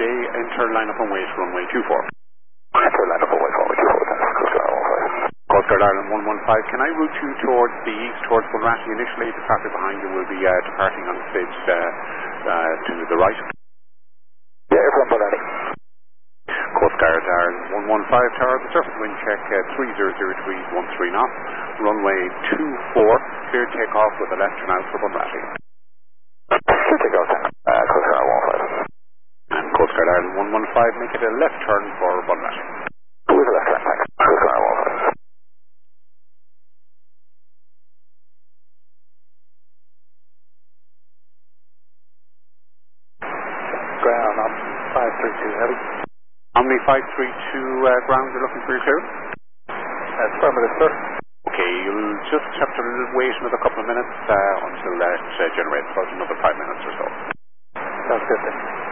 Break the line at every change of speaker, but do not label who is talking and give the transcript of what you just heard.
day, enter line up and wait, runway 24.
Enter line up and wait, runway 24, thanks, Coast Guard 115.
Coast Guard Ireland 115, can I route you towards the east, towards Bunratty initially? The traffic behind you will be departing on the stage to the right.
Yeah, airplane Bunratty.
Coast Guard Ireland 115, tower, the surface wind check 3003, 13 knots, runway 24, clear takeoff with a left turn out for Bunratty.
Clear takeoff, Coast Guard 115.
And Coast Guard Ireland 115, make it a left turn for Bunratty.
With a left turn, thanks. Coast Guard 115. Ground up 532 heavy.
Omni 532 ground, you're looking for your clearance?
Affirmative, sir.
Okay, you'll just have to wait another couple of minutes until that generates, about another 5 minutes or so.
Sounds good, then.